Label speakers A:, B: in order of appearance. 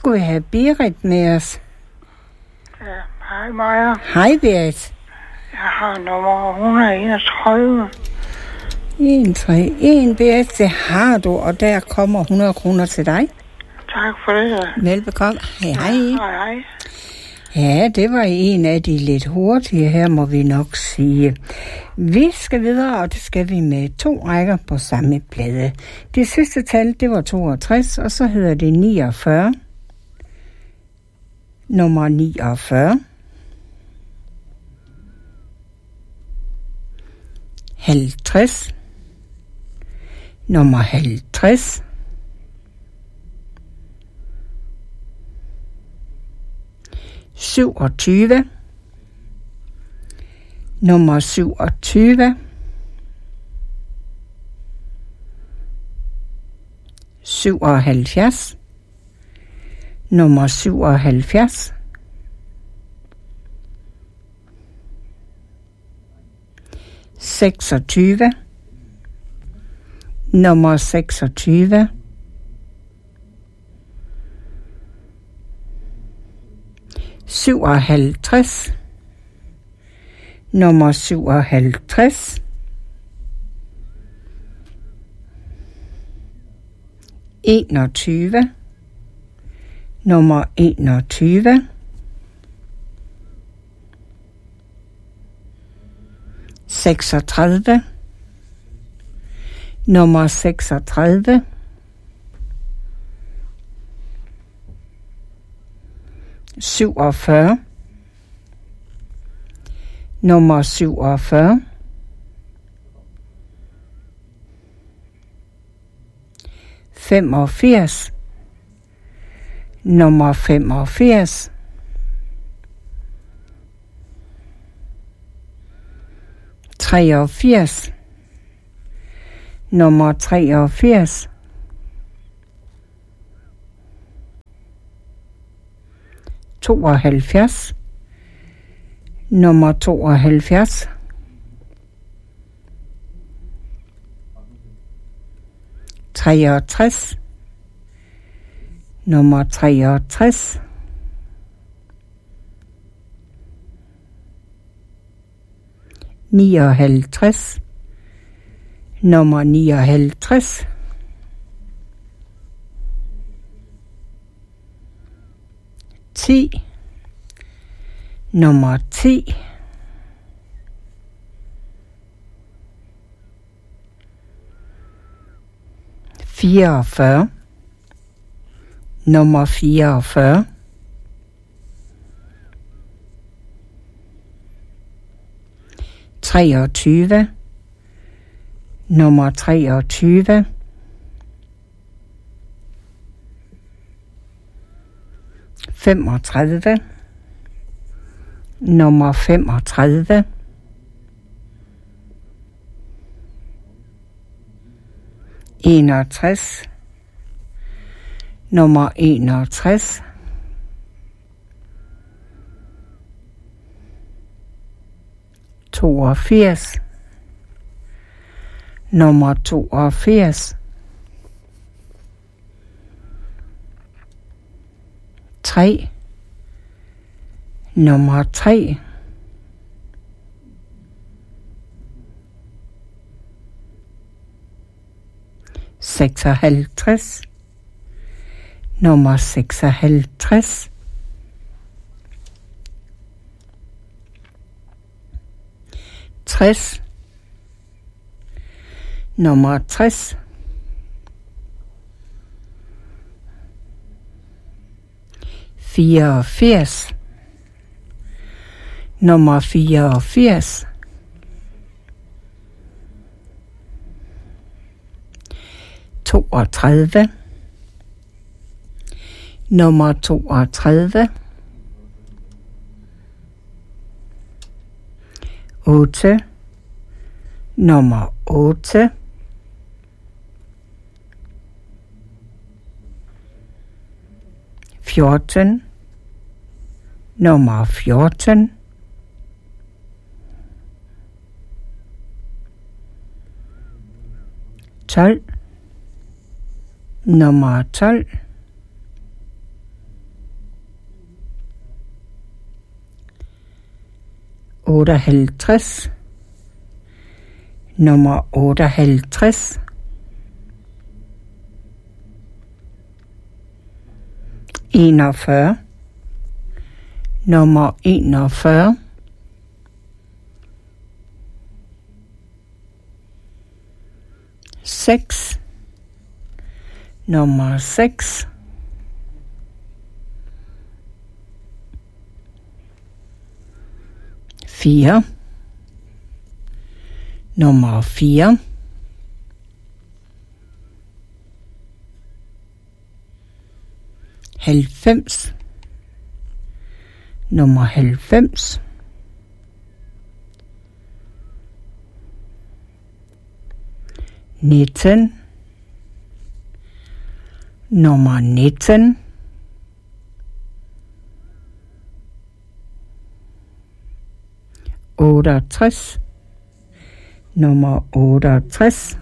A: skulle vi have Berit med os.
B: Ja, hej Maja.
A: Hej Berit.
B: Jeg har nummer 131.
A: 131 Berit, det har du, og der kommer 100 kroner til dig.
B: Tak for det.
A: Velbekomme. Hej.
B: Hej.
A: Ja, det var en af de lidt hurtige her, må vi nok sige. Vi skal videre, og det skal vi med 2 rækker på samme plade. Det sidste tal, det var 62, og så hedder det 49. Nummer 49. 50. Nummer 50. 27. Nummer 27. 77. Nummer 77. 26. Nummer 26. 57. Nummer 57. 21. Nummer 21. 36. Nummer 36. 47. Nummer 47. 85. Nummer 85. 83. Nummer 83. 72. Nummer 72. 63. Nummer 63. 59. Nummer 59. 10. Nummer 10. 44. Nummer 44. 23. Nummer 23. 35. Nummer 35. 61. Nummer 61. 82. Nummer 82. 3. Nummer 3. 56. Nummer 56. 60. Nummer 60. 84. Nummer 84. 32. Nummer 32. 8. Nummer 8. 14. Nummer 14. 12. Nummer 12. 58. Nummer 58. 41. Nummer 41. 6. Nummer 6. 4. Nummer 4. 90. Nummer 90. 19. Nummer 19. 68. Nummer 68.